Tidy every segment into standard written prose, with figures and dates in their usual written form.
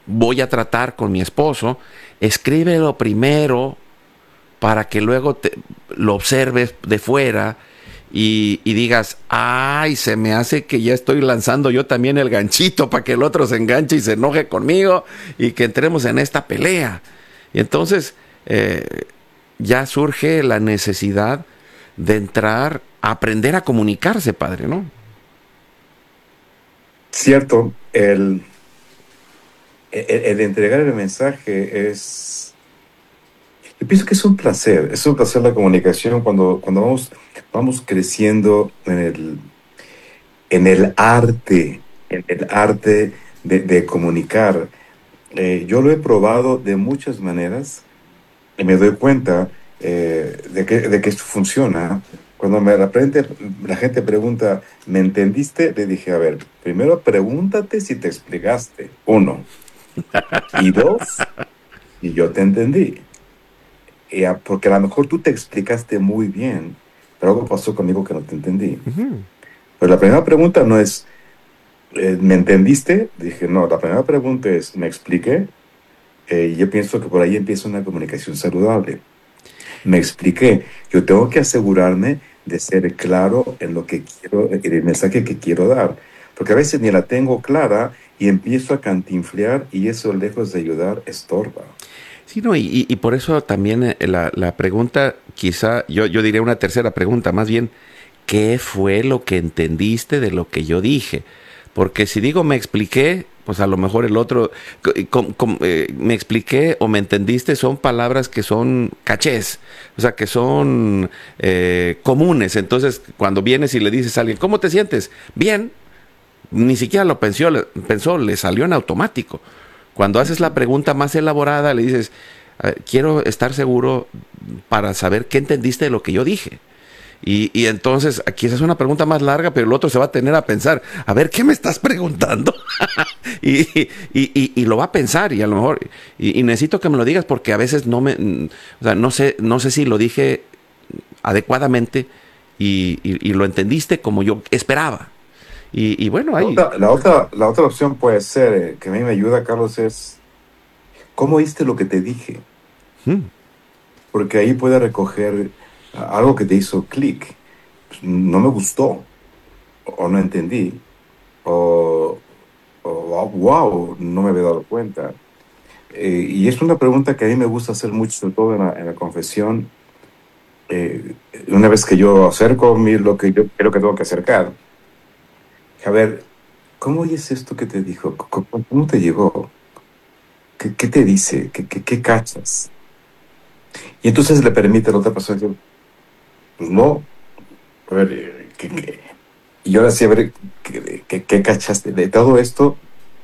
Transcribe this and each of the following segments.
voy a tratar con mi esposo, escríbelo primero para que luego lo observes de fuera y digas, ay, se me hace que ya estoy lanzando yo también el ganchito para que el otro se enganche y se enoje conmigo y que entremos en esta pelea. Y entonces ya surge la necesidad de entrar a aprender a comunicarse, padre, ¿no? Cierto, el entregar el mensaje yo pienso que es un placer la comunicación cuando vamos creciendo en el arte de comunicar. Yo lo he probado de muchas maneras y me doy cuenta de que esto funciona. Cuando la gente pregunta, ¿me entendiste? Le dije, a ver, primero pregúntate si te explicaste. Uno. Y dos, y yo te entendí. Porque a lo mejor tú te explicaste muy bien, pero algo pasó conmigo que no te entendí. Ujú. Pero la primera pregunta no es, ¿me entendiste? Dije, no, la primera pregunta es, ¿me expliqué? Y yo pienso que por ahí empieza una comunicación saludable. Me expliqué. Yo tengo que asegurarme de ser claro en lo que quiero, en el mensaje que quiero dar. Porque a veces ni la tengo clara y empiezo a cantinflear y eso, lejos de ayudar, estorba. Sí, no, y por eso también la pregunta, quizá, yo diría una tercera pregunta, más bien, ¿qué fue lo que entendiste de lo que yo dije? Porque si digo me expliqué, pues a lo mejor el otro, me expliqué o me entendiste son palabras que son cachés, o sea, que son comunes. Entonces, cuando vienes y le dices a alguien, ¿cómo te sientes? Bien, ni siquiera lo pensó, le salió en automático. Cuando haces la pregunta más elaborada, le dices, quiero estar seguro para saber qué entendiste de lo que yo dije. Y entonces, aquí esa es una pregunta más larga, pero el otro se va a tener a pensar, a ver, ¿qué me estás preguntando? y lo va a pensar, y a lo mejor, y necesito que me lo digas porque a veces o sea, no sé si lo dije adecuadamente y lo entendiste como yo esperaba. Y bueno, ahí. La otra opción puede ser, que a mí me ayuda, Carlos, es, ¿cómo oíste lo que te dije? Hmm. Porque ahí puede recoger algo que te hizo clic. Pues, no me gustó, o no entendí, o, wow, no me había dado cuenta. Y es una pregunta que a mí me gusta hacer mucho, sobre todo en la confesión. Una vez que yo acerco lo que yo creo que tengo que acercar, a ver, ¿cómo oyes esto que te dijo? ¿Cómo te llegó? ¿Qué te dice? ¿Qué cachas? Y entonces le permite a la otra persona decir, pues no, a ver, y ahora sí, a ver, ¿qué cachaste? De todo esto,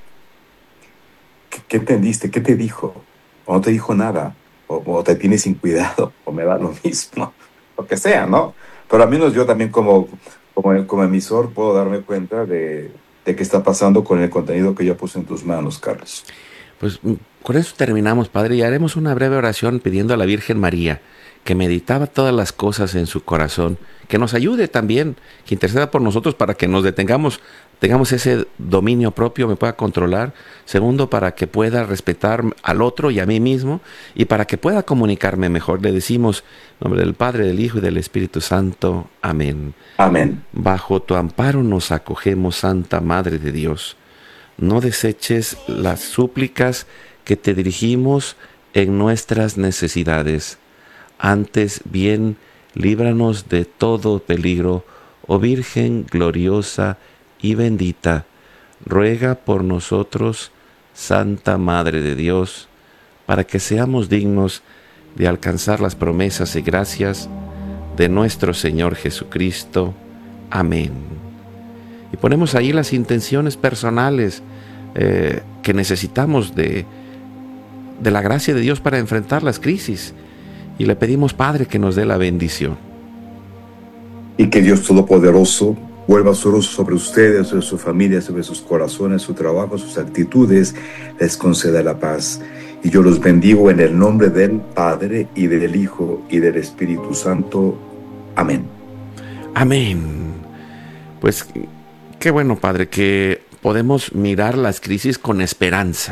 ¿qué entendiste? ¿Qué te dijo? ¿O no te dijo nada? ¿O te tiene sin cuidado? ¿O me da lo mismo? Lo que sea, ¿no? Pero al menos yo también como emisor puedo darme cuenta de qué está pasando con el contenido que yo puse en tus manos, Carlos. Pues con eso terminamos, Padre, y haremos una breve oración pidiendo a la Virgen María, que meditaba todas las cosas en su corazón, que nos ayude también, que interceda por nosotros para que nos tengamos ese dominio propio, me pueda controlar. Segundo, para que pueda respetar al otro y a mí mismo, y para que pueda comunicarme mejor. Le decimos, en nombre del Padre, del Hijo y del Espíritu Santo. Amén. Amén. Bajo tu amparo nos acogemos, Santa Madre de Dios. No deseches las súplicas que te dirigimos en nuestras necesidades. Antes bien, líbranos de todo peligro, oh Virgen gloriosa y bendita. Ruega por nosotros, Santa Madre de Dios, para que seamos dignos de alcanzar las promesas y gracias de nuestro Señor Jesucristo. Amén. Y ponemos ahí las intenciones personales que necesitamos de la gracia de Dios para enfrentar las crisis. Y le pedimos, Padre, que nos dé la bendición. Y que Dios Todopoderoso vuelva sobre ustedes, sobre su familia, sobre sus corazones, su trabajo, sus actitudes, les conceda la paz. Y yo los bendigo en el nombre del Padre, y del Hijo, y del Espíritu Santo. Amén. Amén. Pues qué bueno, Padre, que podemos mirar las crisis con esperanza.